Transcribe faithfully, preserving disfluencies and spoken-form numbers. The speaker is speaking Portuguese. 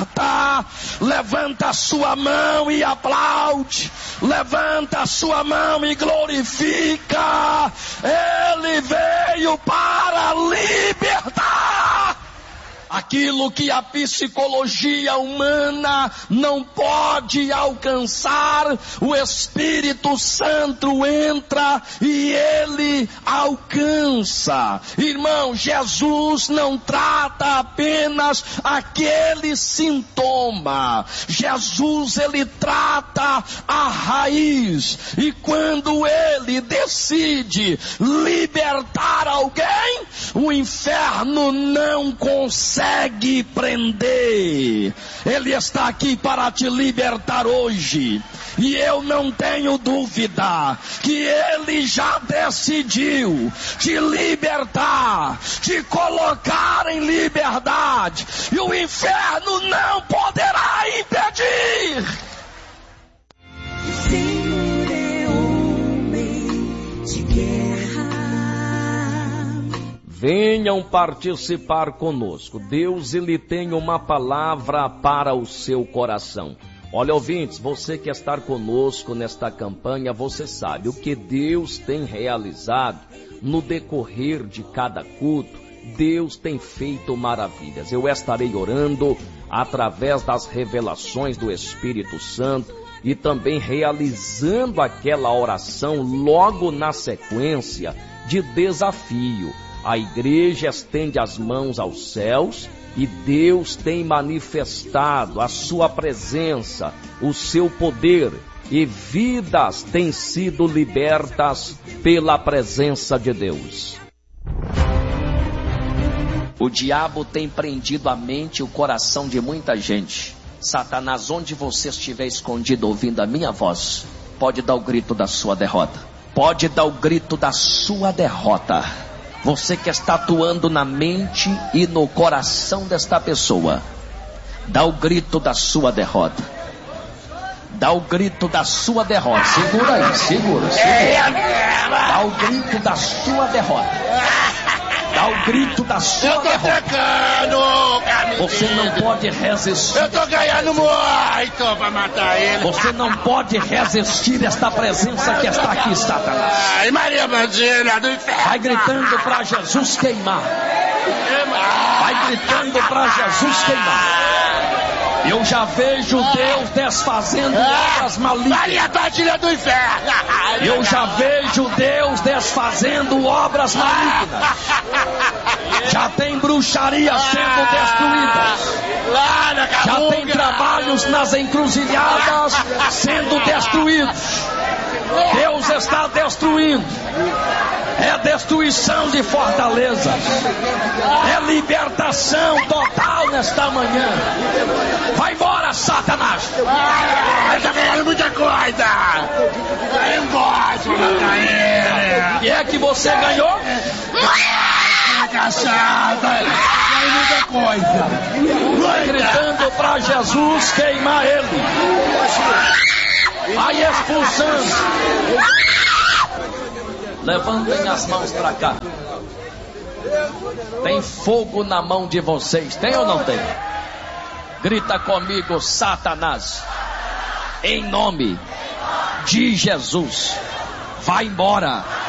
liberta. Levanta a sua mão e aplaude. Levanta a sua mão e glorifica. Ele veio para libertar. Aquilo que a psicologia humana não pode alcançar, o Espírito Santo entra e ele alcança. Irmão, Jesus não trata apenas aquele sintoma. Jesus, ele trata a raiz. E quando ele decide libertar alguém, o inferno não consegue Consegue prender. Ele está aqui para te libertar hoje. E eu não tenho dúvida que ele já decidiu te libertar, te colocar em liberdade. E o inferno não poderá impedir. O Senhor é homem de guerra. Venham participar conosco. Deus, ele tem uma palavra para o seu coração. Olha, ouvintes, você que está conosco nesta campanha, você sabe o que Deus tem realizado no decorrer de cada culto. Deus tem feito maravilhas. Eu estarei orando através das revelações do Espírito Santo e também realizando aquela oração logo na sequência de desafio. A igreja estende as mãos aos céus e Deus tem manifestado a sua presença, o seu poder, e vidas têm sido libertas pela presença de Deus. O diabo tem prendido a mente e o coração de muita gente. Satanás, onde você estiver escondido ouvindo a minha voz, pode dar o grito da sua derrota. Pode dar o grito da sua derrota. Você que está atuando na mente e no coração desta pessoa, dá o grito da sua derrota. Dá o grito da sua derrota. Segura aí, segura, segura. Dá o grito da sua derrota. Dá o grito da sua eu tô derrota. Tecando, você não pode resistir. Eu tô ganhando muito pra matar ele. Você não pode resistir esta presença que está aqui, Satanás. Ai, Maria Bandina do inferno. Vai gritando para Jesus queimar. Vai gritando para Jesus queimar. Eu já vejo Deus desfazendo obras malignas. Maria Bandina do inferno. Eu já vejo Deus desfazendo obras malignas. Já tem bruxaria sendo destruída. Já tem trabalhos nas encruzilhadas sendo destruídos. Deus está destruindo. É destruição de fortalezas. É libertação total nesta manhã. Vai embora, Satanás. Ai, tá ganhando muita coisa. Vai embora, O que é que você ganhou? Cachaça. Ganhou muita coisa. Vai gritando para Jesus queimar ele. Vai expulsando. Levantem as mãos para cá. Tem fogo na mão de vocês. Tem ou não tem? Grita comigo, Satanás. Em nome de Jesus. Vai embora.